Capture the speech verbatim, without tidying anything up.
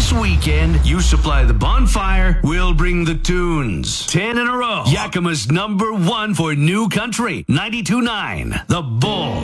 This weekend, you supply the bonfire, we'll bring the tunes. Ten in a row. Yakima's number one for new country. ninety-two point nine, The Bull.